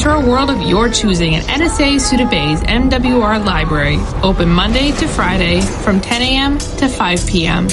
Enter a world of your choosing at NSA Sudabay's MWR Library. Open Monday to Friday from 10 a.m. to 5 p.m.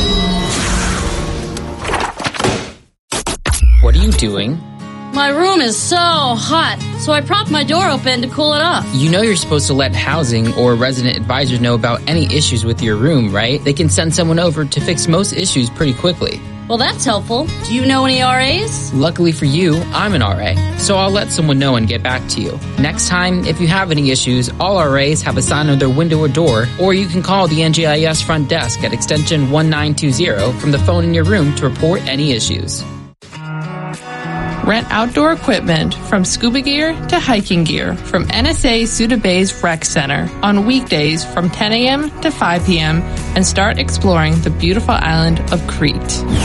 What are you doing? My room is so hot, so I propped my door open to cool it off. You know you're supposed to let housing or resident advisors know about any issues with your room, right? They can send someone over to fix most issues pretty quickly. Well, that's helpful. Do you know any RAs? Luckily for you, I'm an RA, so I'll let someone know and get back to you. Next time, if you have any issues, all RAs have a sign on their window or door, or you can call the NGIS front desk at extension 1920 from the phone in your room to report any issues. Rent outdoor equipment from scuba gear to hiking gear from NSA Sudabay's Rec Center on weekdays from 10 a.m. to 5 p.m. and start exploring the beautiful island of Crete.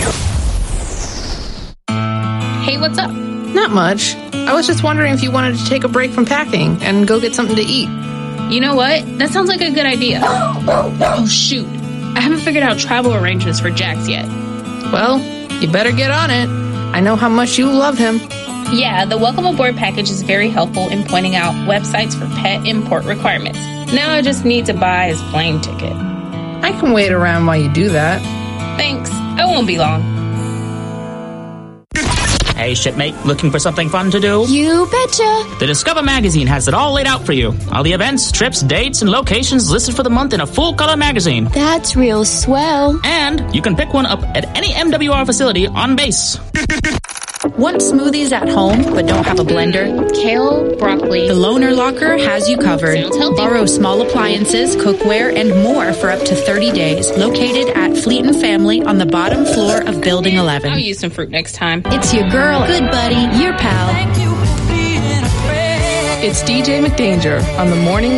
Hey, what's up? Not much. I was just wondering if you wanted to take a break from packing and go get something to eat. You know what? That sounds like a good idea. Oh, shoot. I haven't figured out travel arrangements for Jax yet. Well, you better get on it. I know how much you love him. Yeah, the Welcome Aboard package is very helpful in pointing out websites for pet import requirements. Now I just need to buy his plane ticket. I can wait around while you do that. Thanks. I won't be long. Hey, shipmate, looking for something fun to do? You betcha. The Discover magazine has it all laid out for you. All the events, trips, dates, and locations listed for the month in a full-color magazine. That's real swell. And you can pick one up at any MWR facility on base. Want smoothies at home but don't have a blender? Kale, broccoli. The Loner Locker has you covered. Sounds healthy. Borrow small appliances, cookware, and more for up to 30 days. Located at Fleet and Family on the bottom floor of Building 11. I'll use some fruit next time. It's your girl, good buddy, your pal. It's DJ McDanger on the morning